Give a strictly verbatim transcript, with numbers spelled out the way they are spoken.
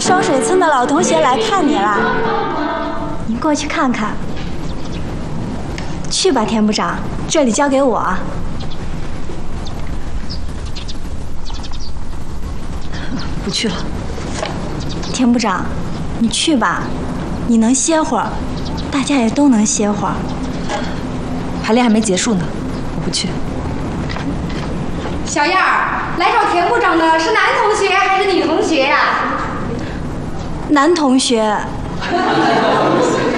双水村的老同学来看你了，你过去看看。去吧，田部长，这里交给我。 不去了。 田部长，你去吧，你能歇会儿，大家也都能歇会儿。 排练还没结束呢，我不去。 小燕儿，来找田部长的是男同学还是女同学呀？ 男同学。